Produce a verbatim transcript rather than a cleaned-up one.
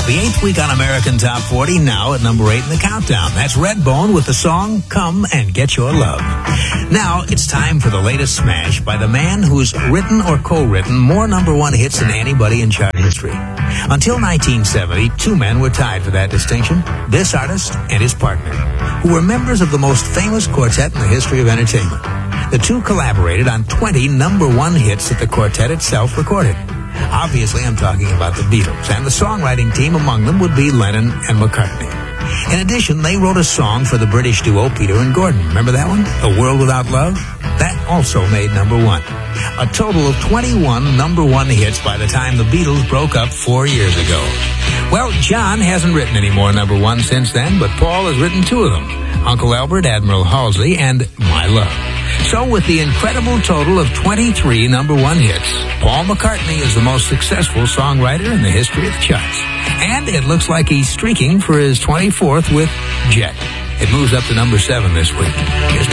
The eighth week on American Top forty, now at number eight in the countdown. That's Redbone with the song Come and Get Your Love. Now it's time for the latest smash by the man who's written or co-written more number one hits than anybody in chart history. Until nineteen seventy, two men were tied for that distinction, this artist and his partner, who were members of the most famous quartet in the history of entertainment. The two collaborated on twenty number one hits that the quartet itself recorded. Obviously, I'm talking about the Beatles, and the songwriting team among them would be Lennon and McCartney. In addition, they wrote a song for the British duo Peter and Gordon. Remember that one? A World Without Love? That also made number one. A total of twenty-one number one hits by the time the Beatles broke up four years ago. Well, John hasn't written any more number one since then, but Paul has written two of them, Uncle Albert, Admiral Halsey, and My Love. So with the incredible total of twenty-three number one hits, Paul McCartney is the most successful songwriter in the history of the charts. And it looks like he's streaking for his twenty-fourth with Jet. It moves up to number seven this week. Here's